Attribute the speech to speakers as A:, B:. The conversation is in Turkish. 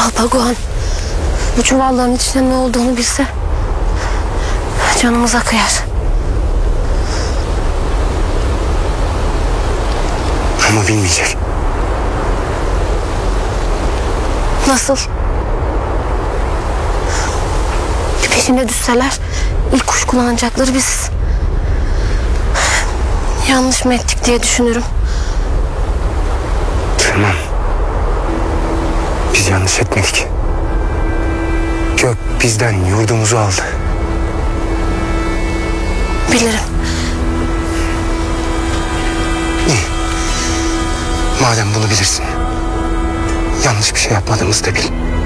A: Alpagoan bu çuvalların içinde ne olduğunu bilse canımıza kıyar.
B: Ama bilmeyecek.
A: Nasıl? Peşine düşseler ilk kuşkulanacakları biziz. Yanlış mı ettik diye düşünürüm.
B: Tamam. Biz yanlış etmedik. Gök bizden yurdumuzu aldı.
A: Bilirim.
B: İyi. Madem bunu bilirsin, yanlış bir şey yapmadığımızı da bil.